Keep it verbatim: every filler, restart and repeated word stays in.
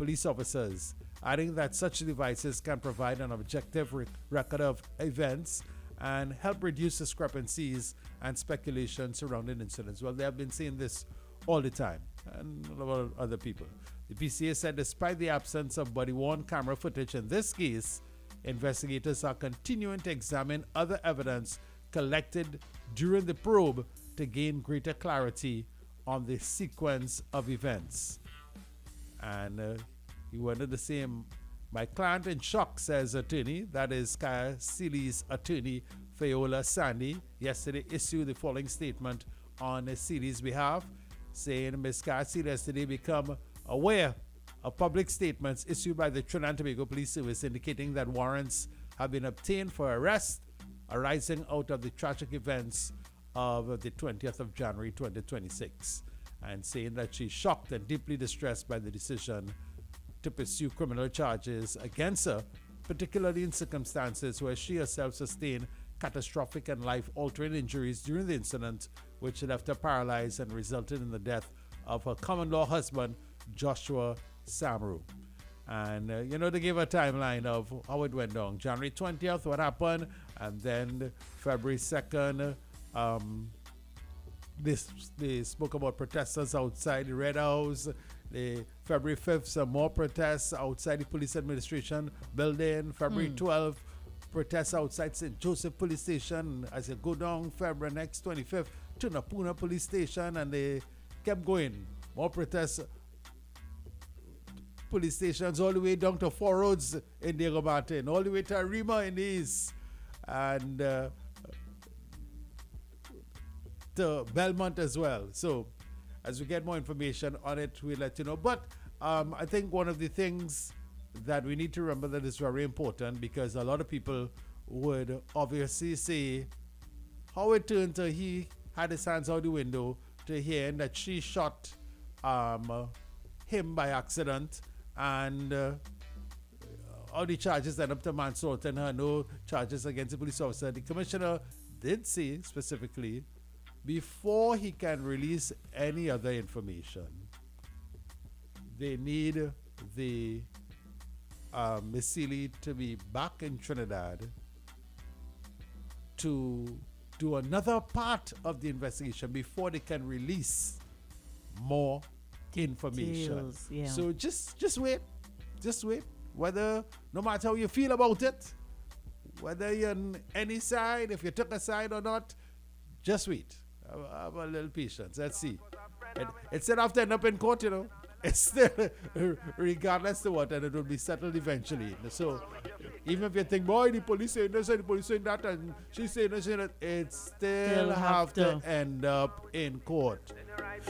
police officers, adding that such devices can provide an objective rec- record of events and help reduce discrepancies and speculation surrounding incidents. Well, they have been saying this all the time, and a lot of other people. The P C A said despite the absence of body-worn camera footage in this case, investigators are continuing to examine other evidence collected during the probe to gain greater clarity on the sequence of events. And uh, he wanted to say, my client in shock, says attorney, that is Kaya Seeley's attorney, Fayola Sandy, yesterday issued the following statement on Seeley's behalf, saying Miz Kaya Seeley yesterday become aware of public statements issued by the Trinidad and Tobago Police Service indicating that warrants have been obtained for arrest arising out of the tragic events of the twentieth of January twenty twenty-six, and saying that she's shocked and deeply distressed by the decision to pursue criminal charges against her, particularly in circumstances where she herself sustained catastrophic and life-altering injuries during the incident, which left her paralyzed and resulted in the death of her common-law husband, Joshua Samru. And, uh, you know, they gave a timeline of how it went down. January twentieth, what happened, and then February second, um, they, they spoke about protesters outside the Red House. The February fifth, some more protests outside the police administration building. February mm. twelfth, protests outside Saint Joseph Police Station. As you go down February next twenty-fifth to Napuna Police Station, and they kept going. More protests, police stations all the way down to Four Roads in Diego Martin, all the way to Arima in the east, and uh, to Belmont as well. So as we get more information on it, we'll let you know. But um, I think one of the things that we need to remember that is very important, because a lot of people would obviously say how it turned to he had his hands out the window to hearing that she shot um, him by accident, and uh, all the charges end up to manslaughter and her, no charges against the police officer. The commissioner did say specifically, before he can release any other information, they need the uh, Miss Seeley to be back in Trinidad to do another part of the investigation before they can release more information. Deals, yeah. So just just wait. Just wait. Whether, no matter how you feel about it, whether you're on any side, if you took a side or not, just wait. Have, have a little patience. Let's see. It, instead of ending up in court, you know, it's still, regardless of what, and it will be settled eventually. So even if you think, boy, the police saying this and the police saying that, and she's saying this and that, it still, still have, have to. to end up in court.